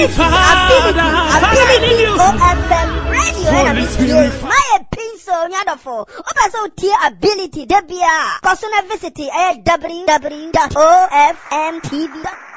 Ability OFM radio. My so wonderful. Also, tier ability. Debia. Personal visit www.ofmtv.com.